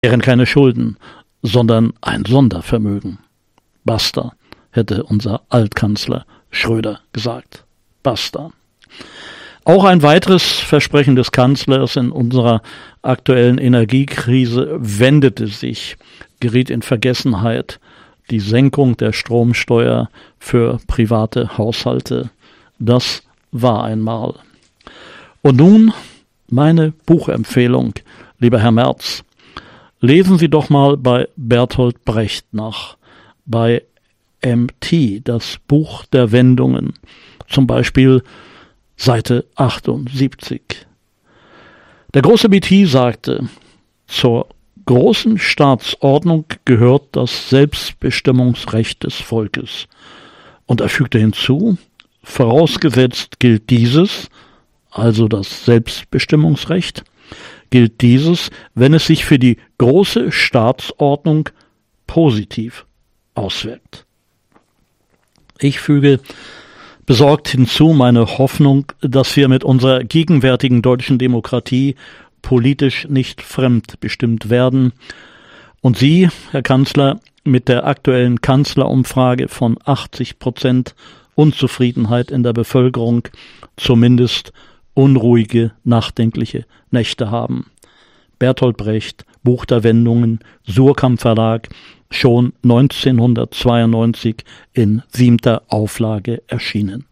wären keine Schulden, sondern ein Sondervermögen. Basta, hätte unser Altkanzler Schröder gesagt. Basta. Auch ein weiteres Versprechen des Kanzlers in unserer aktuellen Energiekrise wendete sich, geriet in Vergessenheit: die Senkung der Stromsteuer für private Haushalte. Das war einmal. Und nun meine Buchempfehlung, lieber Herr Merz. Lesen Sie doch mal bei Bertolt Brecht nach, bei MT, das Buch der Wendungen, zum Beispiel Seite 78. Der große BT sagte: Zur großen Staatsordnung gehört das Selbstbestimmungsrecht des Volkes. Und er fügte hinzu: Vorausgesetzt gilt dieses, also das Selbstbestimmungsrecht, gilt dieses, wenn es sich für die große Staatsordnung positiv auswirkt. Ich füge besorgt hinzu meine Hoffnung, dass wir mit unserer gegenwärtigen deutschen Demokratie politisch nicht fremdbestimmt werden und Sie, Herr Kanzler, mit der aktuellen Kanzlerumfrage von 80% Unzufriedenheit in der Bevölkerung zumindest unruhige, nachdenkliche Nächte haben. Bertolt Brecht, Buch der Wendungen, Suhrkamp Verlag, schon 1992 in 7. Auflage erschienen.